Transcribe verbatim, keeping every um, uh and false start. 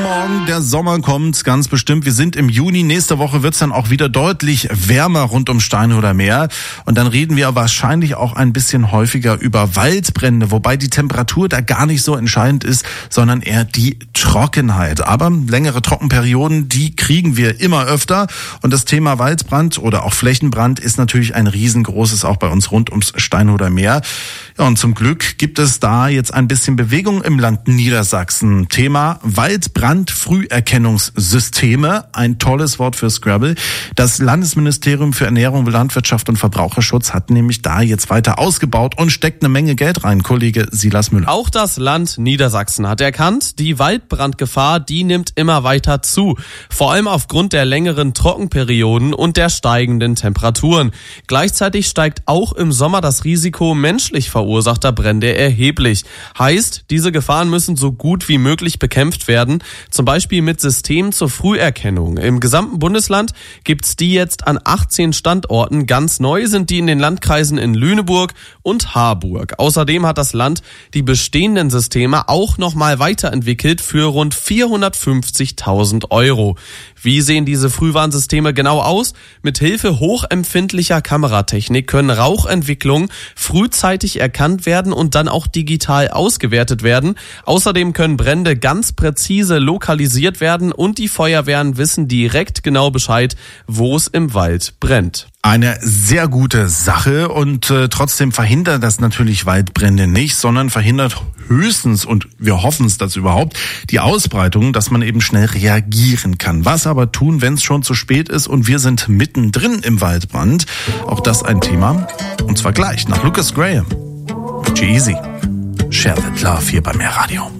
Morgen, der Sommer kommt ganz bestimmt. Wir sind im Juni. Nächste Woche wird's dann auch wieder deutlich wärmer rund um Steinhuder Meer. Und dann reden wir wahrscheinlich auch ein bisschen häufiger über Waldbrände, wobei die Temperatur da gar nicht so entscheidend ist, sondern eher die Trockenheit. Aber längere Trockenperioden, die kriegen wir immer öfter. Und das Thema Waldbrand oder auch Flächenbrand ist natürlich ein riesengroßes, auch bei uns rund ums Steinhuder Meer. Ja, und zum Glück gibt es da jetzt ein bisschen Bewegung im Land Niedersachsen. Thema Waldbrandfrüherkennungssysteme, ein tolles Wort für Scrabble. Das Landesministerium für Ernährung, Landwirtschaft und Verbraucherschutz hat nämlich da jetzt weiter ausgebaut und steckt eine Menge Geld rein. Kollege Silas Müller. Auch das Land Niedersachsen hat erkannt, die Waldbrandgefahr, die nimmt immer weiter zu. Vor allem aufgrund der längeren Trockenperioden und der steigenden Temperaturen. Gleichzeitig steigt auch im Sommer das Risiko menschlich verursachter Brände erheblich. Heißt, diese Gefahren müssen so gut wie möglich bekämpft werden, zum Beispiel mit Systemen zur Früherkennung. Im gesamten Bundesland gibt's die jetzt an achtzehn Standorten. Ganz neu sind die in den Landkreisen in Lüneburg und Harburg. Außerdem hat das Land die bestehenden Systeme auch nochmal weiterentwickelt für rund vierhundertfünfzigtausend Euro. Wie sehen diese Frühwarnsysteme genau aus? Mit Hilfe hochempfindlicher Kameratechnik können Rauchentwicklungen frühzeitig erkannt werden und dann auch digital ausgewertet werden. Außerdem können Brände ganz präzise lokalisiert werden und die Feuerwehren wissen direkt genau Bescheid, wo es im Wald brennt. Eine sehr gute Sache und äh, trotzdem verhindert das natürlich Waldbrände nicht, sondern verhindert höchstens, und wir hoffen es das überhaupt, die Ausbreitung, dass man eben schnell reagieren kann. Was aber tun, wenn es schon zu spät ist und wir sind mittendrin im Waldbrand? Auch das ein Thema, und zwar gleich nach Lucas Graham. G-Eazy, Share That Love hier bei Mehr Radio.